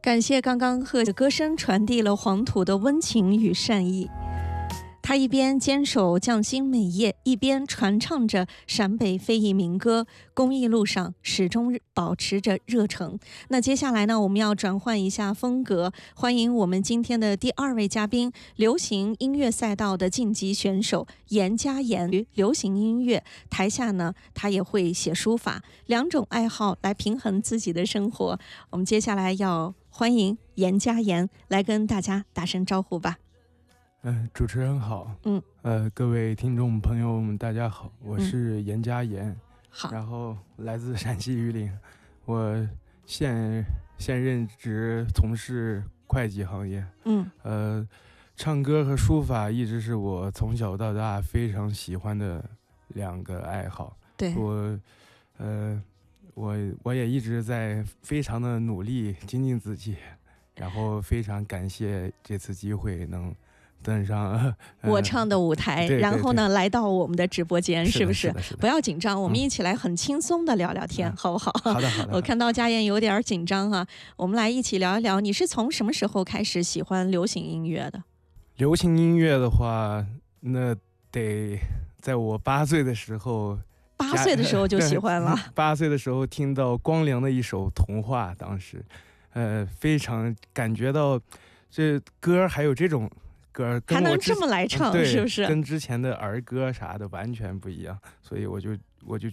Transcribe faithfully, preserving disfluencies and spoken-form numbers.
感谢刚刚贺的歌声传递了黄土的温情与善意。他一边坚守匠心美业，一边传唱着陕北非遗民歌，公益路上始终保持着热诚。那接下来呢，我们要转换一下风格，欢迎我们今天的第二位嘉宾，流行音乐赛道的晋级选手严佳妍。流行音乐台下呢，他也会写书法，两种爱好来平衡自己的生活。我们接下来要欢迎严佳妍来跟大家打声招呼吧。 嗯、呃，主持人好， 嗯， 呃，各位听众朋友们，大家好，我是严佳妍、嗯， 好， 然后来自陕西榆林，我现现任职从事会计行业， 嗯， 呃，唱歌和书法一直是我从小到大非常喜欢的两个爱好， 对， 我，呃，我我也一直在非常的努力精进自己，然后非常感谢这次机会能登上、呃、 我唱的舞台， 对对对， 然后呢来到我们的直播间， 是不是？不要紧张，我们一起来很轻松的聊聊天， 嗯、 好不好？ 好的好的。 我看到佳妍有点紧张啊，我们来一起聊一聊，你是从什么时候开始喜欢流行音乐的？ 流行音乐的话，那得在我八岁的时候， 八岁的时候就喜欢了。 八岁的时候听到光良的一首《童话》，当时，呃，非常感觉到这歌还有这种。歌还能这么来唱，是不是？ 跟之前的儿歌啥的完全不一样，所以我就我就